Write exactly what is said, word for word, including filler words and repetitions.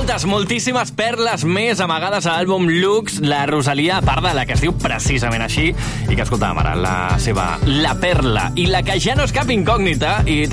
moltes, moltíssimes perles més amagades a l'àlbum Lux, la Rosalia, a part de la que es diu precisament així, i que escoltàvem ara, la seva La Perla, i la que ja no és cap incògnita, i